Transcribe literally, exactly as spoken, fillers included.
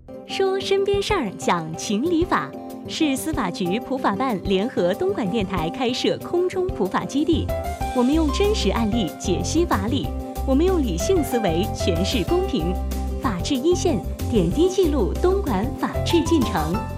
说身边事儿，讲情理法，是司法局普法办联合东莞电台开设空中普法基地。我们用真实案例解析法理，我们用理性思维诠释公平。法治一线，点滴记录东莞法治进程。